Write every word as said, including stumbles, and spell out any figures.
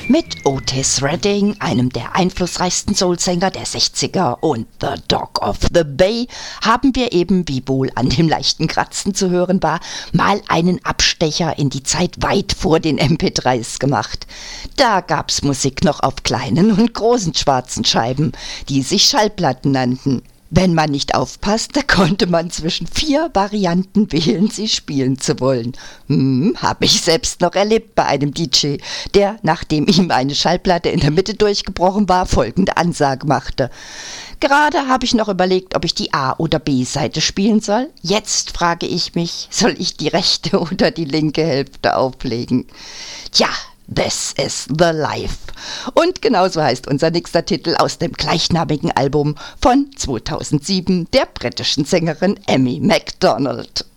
Mit Otis Redding, einem der einflussreichsten Soulsänger der sechziger, und The Dog of the Bay haben wir eben, wie wohl an dem leichten Kratzen zu hören war, mal einen Abstecher in die Zeit weit vor den M P dreis gemacht. Da gab's Musik noch auf kleinen und großen schwarzen Scheiben, die sich Schallplatten nannten. Wenn man nicht aufpasst, da konnte man zwischen vier Varianten wählen, sie spielen zu wollen. Hm, habe ich selbst noch erlebt bei einem D J, der, nachdem ihm eine Schallplatte in der Mitte durchgebrochen war, folgende Ansage machte. Gerade habe ich noch überlegt, ob ich die A- oder B-Seite spielen soll. Jetzt frage ich mich, soll ich die rechte oder die linke Hälfte auflegen? Tja, This is the Life. Und genauso heißt unser nächster Titel aus dem gleichnamigen Album von zweitausendsieben der britischen Sängerin Amy Macdonald.